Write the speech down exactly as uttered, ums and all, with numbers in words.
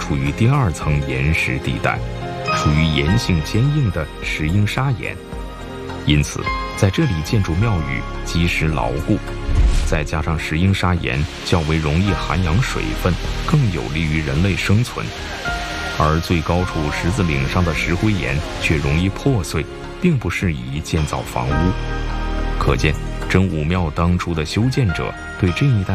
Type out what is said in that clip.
处于第二层岩石地带，属于岩性坚硬的石英砂岩，因此在这里建筑庙宇基石牢固，再加上石英砂岩较为容易涵养水分，更有利于人类生存。而最高处十字岭上的石灰岩却容易破碎，并不适宜建造房屋。可见真武庙当初的修建者对这一带